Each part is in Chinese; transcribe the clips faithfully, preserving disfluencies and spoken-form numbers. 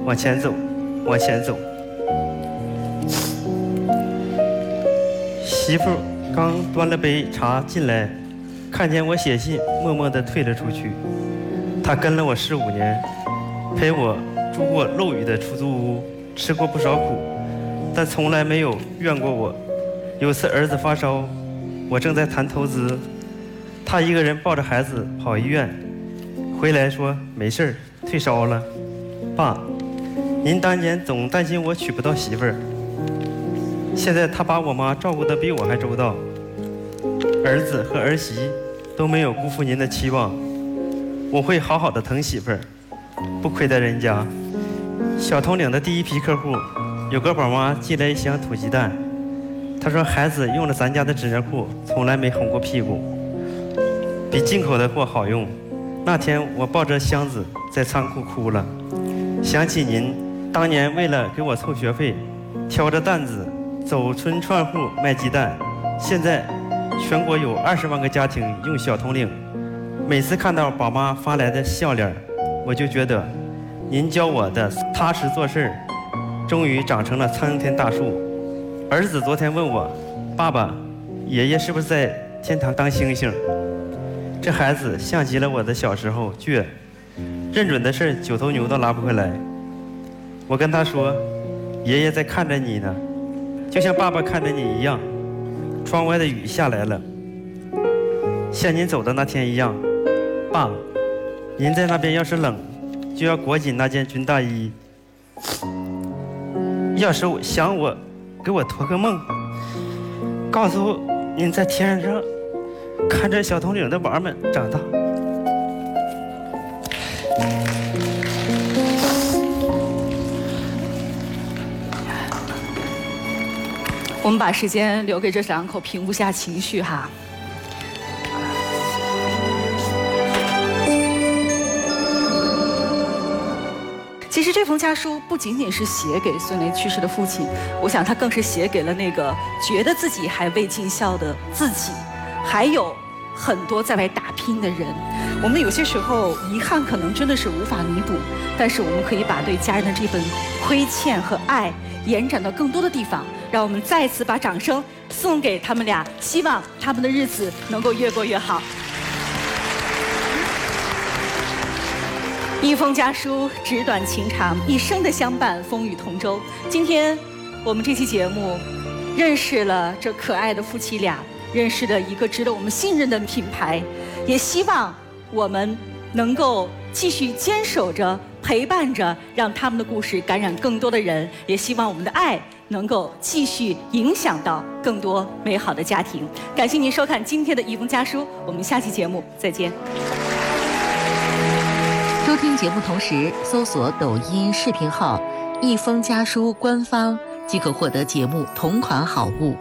往前走，往前走。媳妇刚端了杯茶进来，看见我写信，默默地退了出去。她跟了我十五年，陪我住过漏雨的出租屋，吃过不少苦，但从来没有怨过我。有次儿子发烧，我正在谈投资，她一个人抱着孩子跑医院，回来说没事儿，退烧了。爸，您当年总担心我娶不到媳妇儿，现在他把我妈照顾得比我还周到，儿子和儿媳都没有辜负您的期望，我会好好的疼媳妇儿，不亏待人家。小铜岭的第一批客户，有个宝妈寄来一箱土鸡蛋，她说孩子用了咱家的纸尿裤，从来没红过屁股，比进口的货好用。那天我抱着箱子在仓库哭了，想起您当年为了给我凑学费，挑着担子走村串户卖鸡蛋。现在全国有二十万个家庭用小铜岭，每次看到宝妈发来的笑脸，我就觉得您教我的踏实做事终于长成了参天大树。儿子昨天问我，爸爸，爷爷是不是在天堂当星星？这孩子像极了我的小时候倔，认准的事九头牛都拉不回来。我跟他说，爷爷在看着你呢，就像爸爸看着你一样。窗外的雨下来了，像您走的那天一样。爸，您在那边要是冷，就要裹紧那件军大衣。要是想我，给我托个梦，告诉您在天上看着小铜岭的娃们长大。 我们把时间留给这两口，平复下情绪哈。其实这封家书不仅仅是写给孙雷去世的父亲，我想他更是写给了那个觉得自己还未尽孝的自己，还有很多在外打拼的人。我们有些时候遗憾可能真的是无法弥补，但是我们可以把对家人的这份亏欠和爱延展到更多的地方。让我们再次把掌声送给他们俩，希望他们的日子能够越过越好。一封家书，纸短情长，一生的相伴，风雨同舟。今天我们这期节目认识了这可爱的夫妻俩，认识了一个值得我们信任的品牌，也希望我们能够继续坚守着，陪伴着，让他们的故事感染更多的人，也希望我们的爱能够继续影响到更多美好的家庭。感谢您收看今天的一封家书，我们下期节目再见。 收听节目同时搜索抖音视频号“一封家书”官方，即可获得节目同款好物。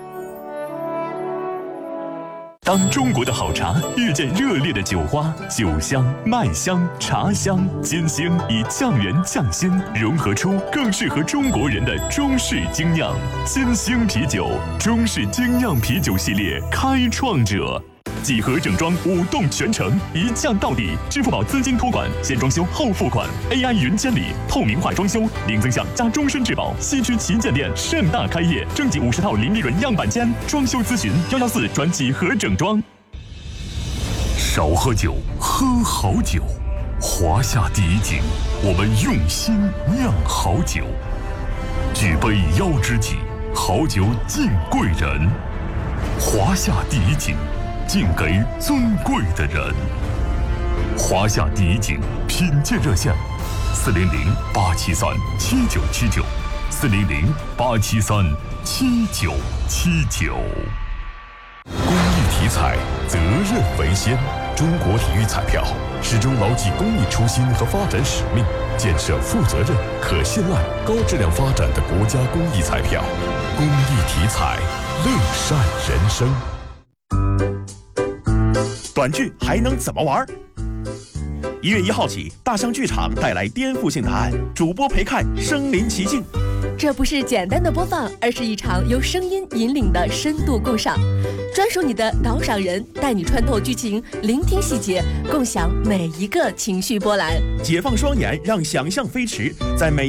当中国的好茶遇见热烈的酒花，酒香、麦香、茶香、金星以酱园匠心融合出更适合中国人的中式精酿。金星啤酒，中式精酿啤酒系列开创者。几何整装五栋全程，一降到底。支付宝资金托管，先装修后付款 ，A I 云监理，透明化装修，零增项加终身质保。西区旗舰店盛大开业，征集五十套零利润样板间，装修咨询幺幺四转几何整装。少喝酒，喝好酒。华夏第一景，我们用心酿好酒。举杯邀知己，好酒敬贵人。华夏第一景。敬给尊贵的人。华夏第一景品鉴热线：四零零八七三七九七九，四零零八七三七九七九。公益体彩，责任为先。中国体育彩票始终牢记公益初心和发展使命，建设负责任、可信赖、高质量发展的国家公益彩票。公益体彩，乐善人生。 短剧还能怎么玩？一月一号起，大象剧场带来颠覆性答案，主播陪看身临其境。 这不是简单的播放，而是一场由声音引领的深度共赏，专属你的导赏人，带你穿透剧情，聆听细节，共享每一个情绪波澜。 解放双眼，让想象飞驰，在每